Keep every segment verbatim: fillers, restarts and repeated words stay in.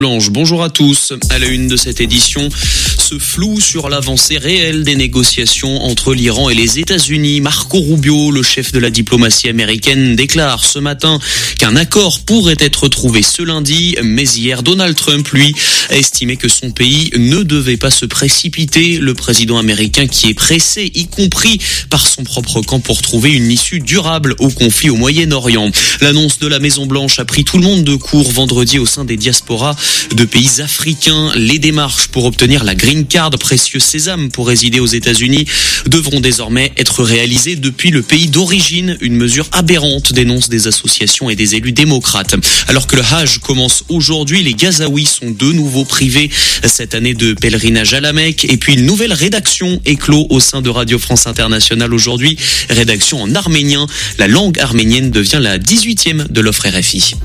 Blanche, bonjour à tous. À la une de cette édition, ce flou sur l'avancée réelle des négociations entre l'Iran et les États-Unis. Marco Rubio, le chef de la diplomatie américaine, déclare ce matin qu'un accord pourrait être trouvé ce lundi. Mais hier, Donald Trump, lui, a estimé que son pays ne devait pas se précipiter. Le président américain qui est pressé, y compris par son propre camp, pour trouver une issue durable au conflit au Moyen-Orient. L'annonce de la Maison-Blanche a pris tout le monde de court vendredi au sein des diasporas de pays africains. Les démarches pour obtenir la green card, précieux sésame pour résider aux États-Unis, devront désormais être réalisées depuis le pays d'origine. Une mesure aberrante, dénoncent des associations et des élus démocrates. Alors que le Hajj commence aujourd'hui, les Gazaouis sont de nouveau privés cette année de pèlerinage à la Mecque. Et puis une nouvelle rédaction éclot au sein de Radio France Internationale aujourd'hui. Rédaction en arménien. La langue arménienne devient la dix-huitième de l'offre R F I.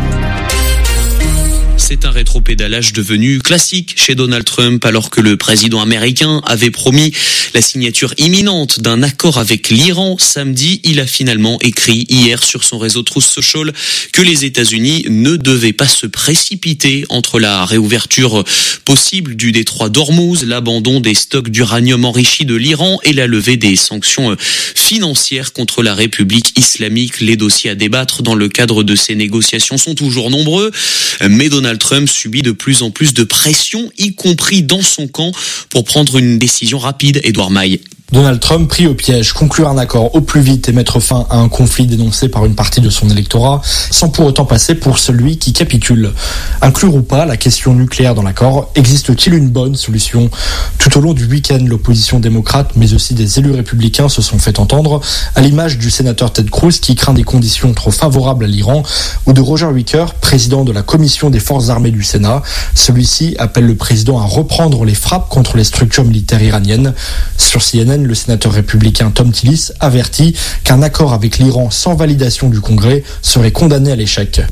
C'est un rétropédalage devenu classique chez Donald Trump, alors que le président américain avait promis la signature imminente d'un accord avec l'Iran samedi. Il a finalement écrit hier sur son réseau Truth Social que les États-Unis ne devaient pas se précipiter entre la réouverture possible du détroit d'Ormuz, l'abandon des stocks d'uranium enrichi de l'Iran et la levée des sanctions financières contre la République islamique. Les dossiers à débattre dans le cadre de ces négociations sont toujours nombreux, mais Donald Trump subit de plus en plus de pression, y compris dans son camp, pour prendre une décision rapide. Édouard Maille. Donald Trump pris au piège, conclure un accord au plus vite et mettre fin à un conflit dénoncé par une partie de son électorat, sans pour autant passer pour celui qui capitule. Inclure ou pas la question nucléaire dans l'accord, existe-t-il une bonne solution ? Tout au long du week-end, l'opposition démocrate, mais aussi des élus républicains se sont fait entendre, à l'image du sénateur Ted Cruz qui craint des conditions trop favorables à l'Iran, ou de Roger Wicker, président de la commission des forces armées du Sénat. Celui-ci appelle le président à reprendre les frappes contre les structures militaires iraniennes. Sur C N N, le sénateur républicain Tom Tillis avertit qu'un accord avec l'Iran sans validation du Congrès serait condamné à l'échec.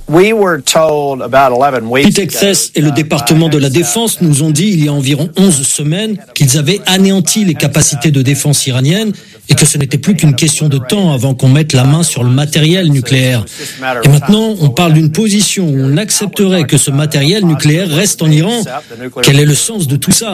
P Texas et le département de la Défense nous ont dit il y a environ onze semaines qu'ils avaient anéanti les capacités de défense iraniennes et que ce n'était plus qu'une question de temps avant qu'on mette la main sur le matériel nucléaire. Et maintenant, on parle d'une position où on accepterait que ce matériel nucléaire reste en Iran. Quel est le sens de tout ça ?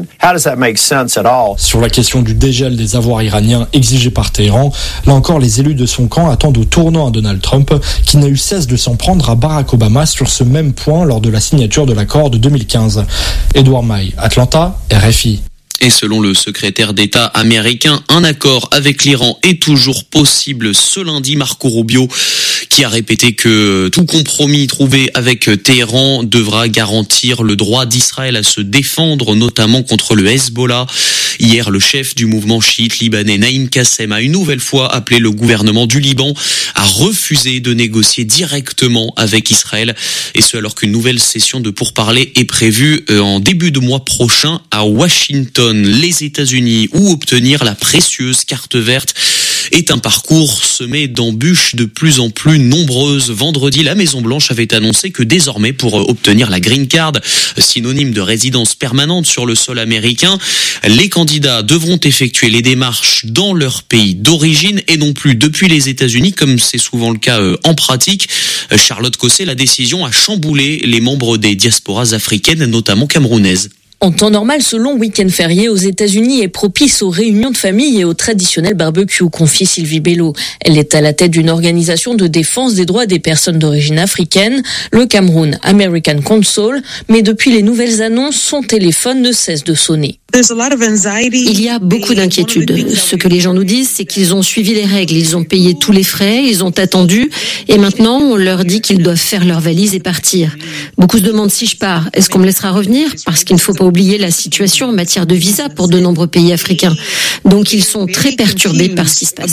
Sur la question du dégel des avoirs iraniens exigés par Téhéran, là encore, les élus de son camp attendent au tournant à Donald Trump, qui n'a eu cesse de s'en prendre à Barack Obama sur ce même point lors de la signature de l'accord de deux mille quinze. Édouard Maille, Atlanta, R F I. Et selon le secrétaire d'État américain, un accord avec l'Iran est toujours possible ce lundi. Marco Rubio, qui a répété que tout compromis trouvé avec Téhéran devra garantir le droit d'Israël à se défendre, notamment contre le Hezbollah. Hier, le chef du mouvement chiite libanais, Naïm Kassem, a une nouvelle fois appelé le gouvernement du Liban à refuser de négocier directement avec Israël. Et ce, alors qu'une nouvelle session de pourparlers est prévue en début de mois prochain à Washington. Les États-Unis, ou obtenir la précieuse carte verte, est un parcours semé d'embûches de plus en plus nombreuses. Vendredi, la Maison-Blanche avait annoncé que désormais, pour obtenir la green card, synonyme de résidence permanente sur le sol américain, les candidats devront effectuer les démarches dans leur pays d'origine et non plus depuis les États-Unis, comme c'est souvent le cas en pratique. Charlotte Cosset, la décision a chamboulé les membres des diasporas africaines, notamment camerounaises. En temps normal, ce long week-end férié aux États-Unis est propice aux réunions de famille et au traditionnel barbecue, confie Sylvie Bello. Elle est à la tête d'une organisation de défense des droits des personnes d'origine africaine, le Cameroun American Council, mais depuis les nouvelles annonces, son téléphone ne cesse de sonner. Il y a beaucoup d'inquiétudes. Ce que les gens nous disent, c'est qu'ils ont suivi les règles, ils ont payé tous les frais, ils ont attendu, et maintenant on leur dit qu'ils doivent faire leurs valises et partir. Beaucoup se demandent si je pars, est-ce qu'on me laissera revenir ? Parce qu'il ne faut pas oublier la situation en matière de visa pour de nombreux pays africains. Donc ils sont très perturbés par ce qui se passe.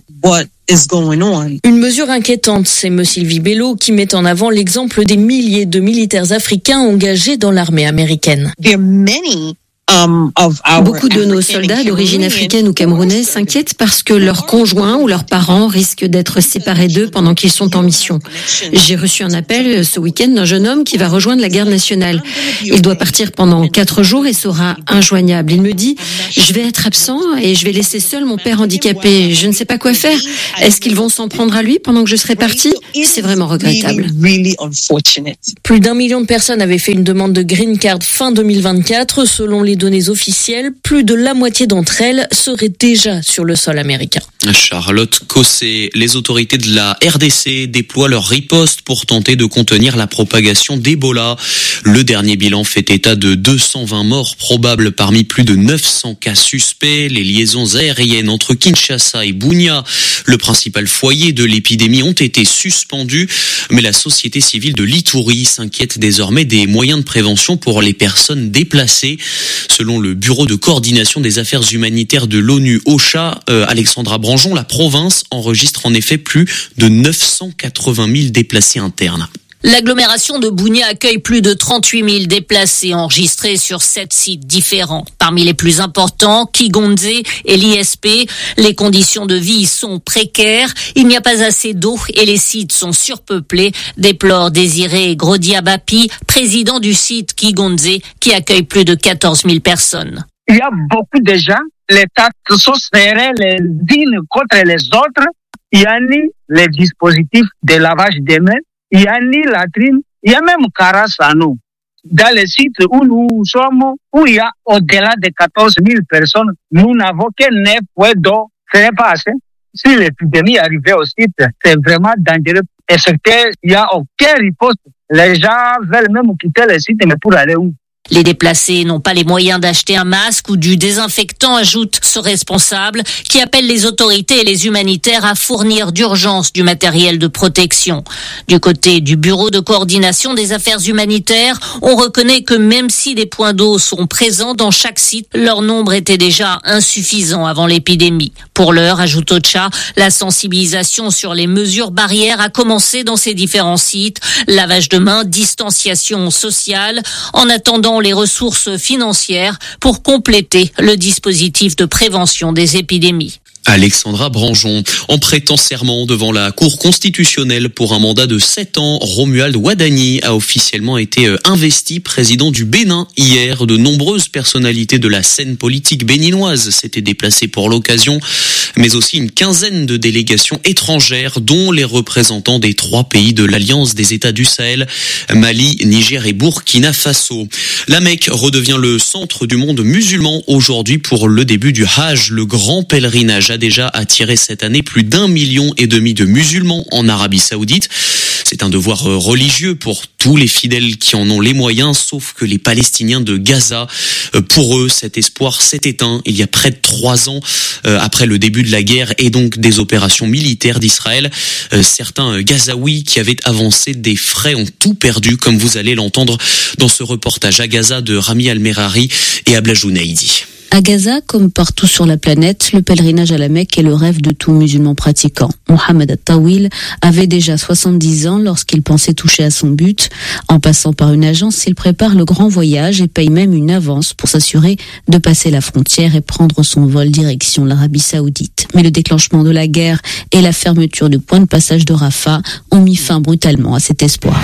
Une mesure inquiétante, c'est M. Sylvie Bello qui met en avant l'exemple des milliers de militaires africains engagés dans l'armée américaine. Beaucoup de nos soldats d'origine africaine ou camerounaise s'inquiètent parce que leurs conjoints ou leurs parents risquent d'être séparés d'eux pendant qu'ils sont en mission. J'ai reçu un appel ce week-end d'un jeune homme qui va rejoindre la garde nationale. Il doit partir pendant quatre jours et sera injoignable. Il me dit « Je vais être absent et je vais laisser seul mon père handicapé. Je ne sais pas quoi faire. Est-ce qu'ils vont s'en prendre à lui pendant que je serai parti ?» C'est vraiment regrettable. Plus d'un million de personnes avaient fait une demande de green card fin deux mille vingt-quatre. Selon les données officielles, plus de la moitié d'entre elles seraient déjà sur le sol américain. Charlotte Cosset, les autorités de la R D C déploient leur riposte pour tenter de contenir la propagation d'Ebola. Le dernier bilan fait état de deux cent vingt morts probables parmi plus de neuf cents cas suspects. Les liaisons aériennes entre Kinshasa et Bunia, le principal foyer de l'épidémie, ont été suspendues. Mais la société civile de l'Itourie s'inquiète désormais des moyens de prévention pour les personnes déplacées. Selon le Bureau de coordination des affaires humanitaires de l'ONU, OCHA, euh, Alexandra Branjon, la province enregistre en effet plus de neuf cent quatre-vingt mille déplacés internes. L'agglomération de Bunia accueille plus de trente-huit mille déplacés enregistrés sur sept sites différents. Parmi les plus importants, Kigonze et l'I S P. Les conditions de vie sont précaires. Il n'y a pas assez d'eau et les sites sont surpeuplés, déplore Désiré Grodiabapi, président du site Kigonze, qui accueille plus de quatorze mille personnes. Il y a beaucoup de gens, l'État sont serrés les unes contre les autres. Il y a ni les dispositifs de lavage des mains, il y a ni latrine, il y a même caresse à nous. Dans les sites où nous sommes, où il y a au-delà de quatorze mille personnes, nous n'avons que neuf points d'eau. Ce n'est pas assez. Si l'épidémie arrivait au site, c'est vraiment dangereux. Et c'est qu'il n'y a aucun riposte. Les gens veulent même quitter le site, mais pour aller où? Les déplacés n'ont pas les moyens d'acheter un masque ou du désinfectant, ajoute ce responsable, qui appelle les autorités et les humanitaires à fournir d'urgence du matériel de protection. Du côté du Bureau de coordination des affaires humanitaires, on reconnaît que même si des points d'eau sont présents dans chaque site, leur nombre était déjà insuffisant avant l'épidémie. Pour l'heure, ajoute OCHA, la sensibilisation sur les mesures barrières a commencé dans ces différents sites. Lavage de mains, distanciation sociale, en attendant les ressources financières pour compléter le dispositif de prévention des épidémies. Alexandra Branjon, en prêtant serment devant la Cour constitutionnelle pour un mandat de sept ans, Romuald Wadani a officiellement été investi président du Bénin hier. De nombreuses personnalités de la scène politique béninoise s'étaient déplacées pour l'occasion, mais aussi une quinzaine de délégations étrangères, dont les représentants des trois pays de l'Alliance des États du Sahel, Mali, Niger et Burkina Faso. La Mecque redevient le centre du monde musulman aujourd'hui pour le début du Hajj, le grand pèlerinage a déjà attiré cette année plus d'un million et demi de musulmans en Arabie Saoudite. C'est un devoir religieux pour tous les fidèles qui en ont les moyens, sauf que les Palestiniens de Gaza, pour eux, cet espoir s'est éteint il y a près de trois ans, après le début de la guerre et donc des opérations militaires d'Israël. Certains Gazaouis qui avaient avancé des frais ont tout perdu, comme vous allez l'entendre dans ce reportage à Gaza de Rami Al-Merari et Abla Jounaidi. À Gaza, comme partout sur la planète, le pèlerinage à la Mecque est le rêve de tout musulman pratiquant. Mohamed At-Tawil avait déjà soixante-dix ans lorsqu'il pensait toucher à son but. En passant par une agence, il prépare le grand voyage et paye même une avance pour s'assurer de passer la frontière et prendre son vol direction l'Arabie Saoudite. Mais le déclenchement de la guerre et la fermeture du point de passage de Rafah ont mis fin brutalement à cet espoir.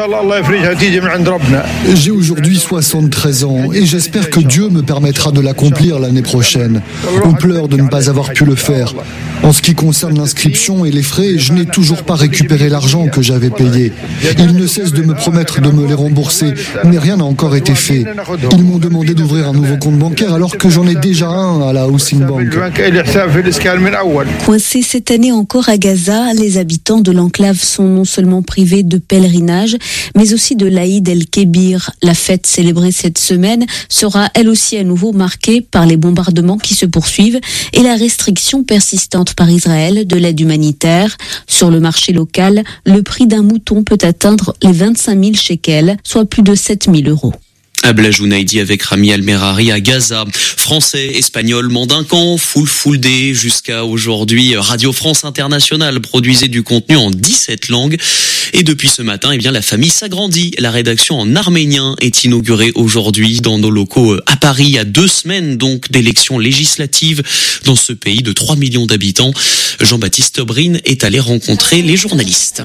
J'ai aujourd'hui soixante-treize ans et j'espère que Dieu me permettra de l'accomplir l'année prochaine. On pleure de ne pas avoir pu le faire. En ce qui concerne l'inscription et les frais, je n'ai toujours pas récupéré l'argent que j'avais payé. Ils ne cessent de me promettre de me les rembourser, mais rien n'a encore été fait. Ils m'ont demandé d'ouvrir un nouveau compte bancaire alors que j'en ai déjà un à la Housing Bank. Coincés cette année encore à Gaza, les habitants de l'enclave sont non seulement privés de pèlerinage, mais aussi de l'Aïd el-Kébir. La fête célébrée cette semaine sera elle aussi à nouveau marquée par les bombardements qui se poursuivent et la restriction persistante par Israël de l'aide humanitaire. Sur le marché local, le prix d'un mouton peut atteindre les vingt-cinq mille shekels, soit plus de sept mille euros. Abla Jounaidi avec Rami Al-Merari à Gaza. Français, espagnol, mandincan, full full day jusqu'à aujourd'hui. Radio France Internationale produisait du contenu en dix-sept langues. Et depuis ce matin, eh bien, la famille s'agrandit. La rédaction en arménien est inaugurée aujourd'hui dans nos locaux à Paris, à deux semaines donc d'élections législatives dans ce pays de trois millions d'habitants. Jean-Baptiste Brine est allé rencontrer les journalistes.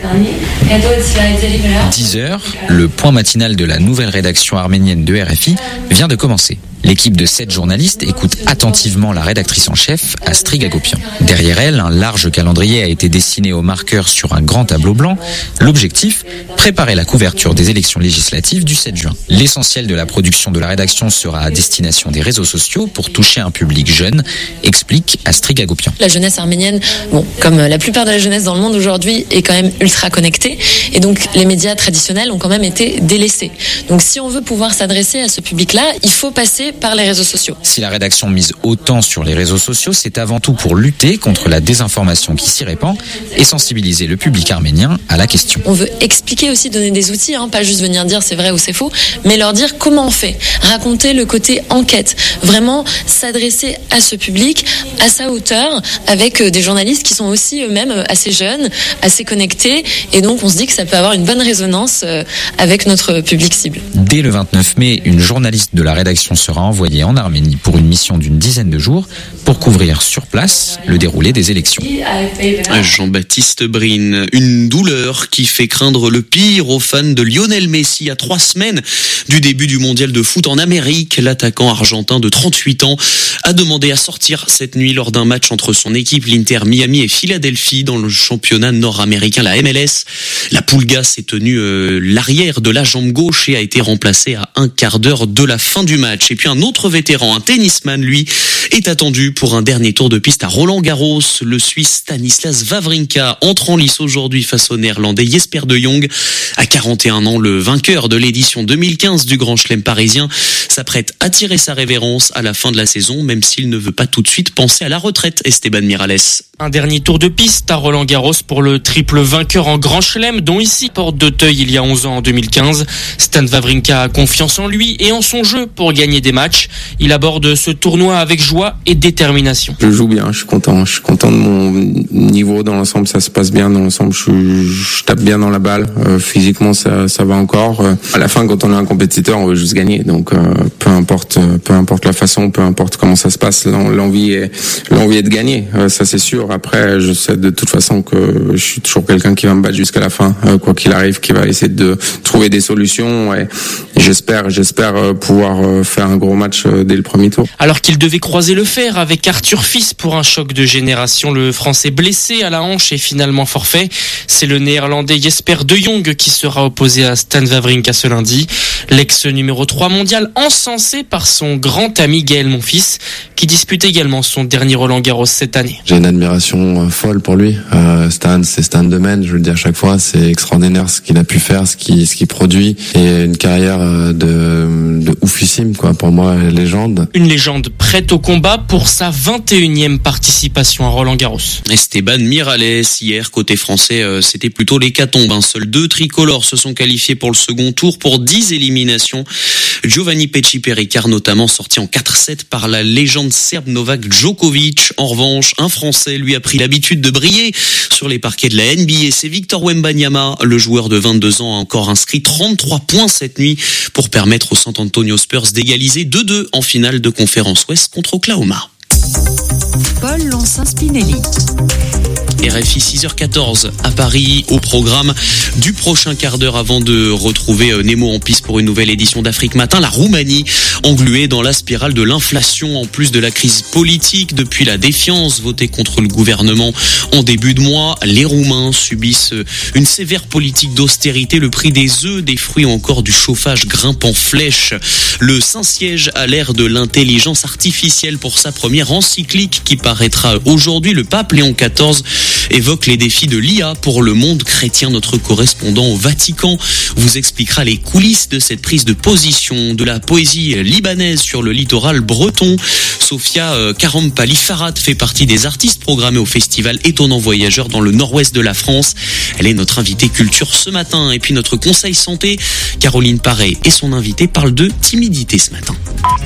dix heures, le point matinal de la nouvelle rédaction arménienne de R F I vient de commencer. L'équipe de sept journalistes écoute attentivement la rédactrice en chef, Astrid Agopian. Derrière elle, un large calendrier a été dessiné au marqueur sur un grand tableau blanc. L'objectif, préparer la couverture des élections législatives du sept juin. L'essentiel de la production de la rédaction sera à destination des réseaux sociaux pour toucher un public jeune, explique Astrid Agopian. La jeunesse arménienne, bon, comme la plupart de la jeunesse dans le monde aujourd'hui, est quand même ultra connectée. Et donc, les médias traditionnels ont quand même été délaissés. Donc, si on veut pouvoir s'adresser à ce public-là, il faut passer par les réseaux sociaux. Si la rédaction mise autant sur les réseaux sociaux, c'est avant tout pour lutter contre la désinformation qui s'y répand et sensibiliser le public arménien à la question. On veut expliquer aussi, donner des outils, hein, pas juste venir dire c'est vrai ou c'est faux, mais leur dire comment on fait, raconter le côté enquête, vraiment s'adresser à ce public, à sa hauteur, avec des journalistes qui sont aussi eux-mêmes assez jeunes, assez connectés, et donc on se dit que ça peut avoir une bonne résonance avec notre public cible. Dès le vingt-neuf mai, une journaliste de la rédaction sera envoyé en Arménie pour une mission d'une dizaine de jours pour couvrir sur place le déroulé des élections. Jean-Baptiste Brine, une douleur qui fait craindre le pire aux fans de Lionel Messi. À trois semaines du début du mondial de foot en Amérique, l'attaquant argentin de trente-huit ans a demandé à sortir cette nuit lors d'un match entre son équipe l'Inter Miami et Philadelphie dans le championnat nord-américain, la M L S. La Pulga s'est tenue euh, l'arrière de la jambe gauche et a été remplacée à un quart d'heure de la fin du match. Et puis un autre vétéran, un tennisman, lui, est attendu pour un dernier tour de piste à Roland-Garros. Le Suisse Stanislas Wawrinka entre en lice aujourd'hui face au Néerlandais Jesper de Jong. À quarante et un ans, le vainqueur de l'édition deux mille quinze du Grand Chelem parisien s'apprête à tirer sa révérence à la fin de la saison, même s'il ne veut pas tout de suite penser à la retraite. Esteban Miralles. Un dernier tour de piste à Roland-Garros pour le triple vainqueur en Grand Chelem, dont ici porte d'Auteuil il y a onze ans en deux mille quinze. Stan Wawrinka a confiance en lui et en son jeu pour gagner des matchs. Il aborde ce tournoi avec joie et détermination. Je joue bien, je suis content. Je suis content de mon niveau dans l'ensemble, ça se passe bien dans l'ensemble. Je, je tape bien dans la balle. Euh, physiquement, ça, ça va encore. Euh, à la fin, quand on est un compétiteur, on veut juste gagner. Donc, euh, peu importe, peu importe la façon, peu importe comment ça se passe, l'envie est, l'envie est de gagner. Euh, ça, c'est sûr. Après, je sais de toute façon que je suis toujours quelqu'un qui va me battre jusqu'à la fin, euh, quoi qu'il arrive, qui va essayer de trouver des solutions. Et, et j'espère, j'espère pouvoir faire un gros match dès le premier tour. Alors qu'il devait croiser le fer avec Arthur Fils pour un choc de génération, le Français blessé à la hanche est finalement forfait. C'est le Néerlandais Jesper de Jong qui sera opposé à Stan Wawrinka ce lundi. L'ex numéro trois mondial encensé par son grand ami Gaël Monfils, qui dispute également son dernier Roland-Garros cette année. J'ai une admiration folle pour lui. Euh, Stan, c'est Stan de Man, je le dis à chaque fois, c'est extraordinaire ce qu'il a pu faire, ce qu'il ce qu'il produit, et une carrière de, de oufissime, quoi. Pour moi, légende. Une légende prête au combat pour sa vingt et unième participation à Roland-Garros. Esteban Miralles, hier, côté français, euh, c'était plutôt l'hécatombe. Un seul deux tricolores se sont qualifiés pour le second tour pour dix éliminations. Giovanni Pecci-Pericard notamment sorti en quatre sept par la légende serbe Novak Djokovic. En revanche, un Français lui a pris l'habitude de briller sur les parquets de la N B A. C'est Victor Wembanyama, le joueur de vingt-deux ans, a encore inscrit trente-trois points cette nuit pour permettre aux San Antonio Spurs d'égaliser deux deux en finale de conférence Ouest contre Oklahoma. Paul Lancin-Spinelli. R F I six heures quatorze à Paris, au programme du prochain quart d'heure avant de retrouver Nemo en piste pour une nouvelle édition d'Afrique Matin. La Roumanie, engluée dans la spirale de l'inflation en plus de la crise politique depuis la défiance votée contre le gouvernement en début de mois. Les Roumains subissent une sévère politique d'austérité. Le prix des œufs, des fruits ou encore du chauffage grimpe en flèche. Le Saint-Siège a l'ère de l'intelligence artificielle pour sa première encyclique qui paraîtra aujourd'hui. Le pape Léon quatorze évoque les défis de l'I A pour le monde chrétien. Notre correspondant au Vatican vous expliquera les coulisses de cette prise de position. De la poésie libanaise sur le littoral breton. Sofia Karampali Farad fait partie des artistes programmés au festival Étonnant Voyageur dans le nord-ouest de la France. Elle est notre invitée culture ce matin. Et puis notre conseil santé, Caroline Paré et son invité parlent de timidité ce matin.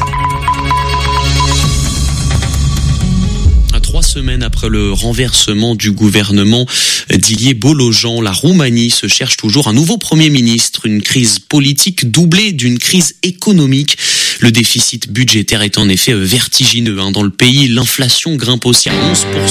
Trois semaines après le renversement du gouvernement d'Ilie Bolojan, la Roumanie se cherche toujours un nouveau Premier ministre. Une crise politique doublée d'une crise économique. Le déficit budgétaire est en effet vertigineux. Dans le pays, l'inflation grimpe aussi à onze pour cent.